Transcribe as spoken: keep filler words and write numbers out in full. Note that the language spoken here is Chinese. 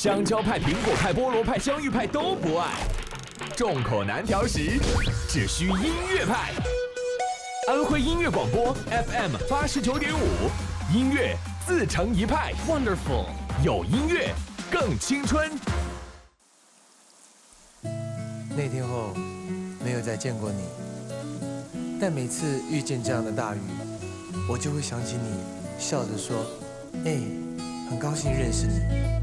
香蕉派、苹果派、菠萝派、香芋派都不爱。众口难调时，只需音乐派。安徽音乐广播 F M 八十九点五，音乐自成一派。Wonderful， 有音乐更青春。 那天后，没有再见过你，但每次遇见这样的大雨，我就会想起你，笑着说：“哎，很高兴认识你。”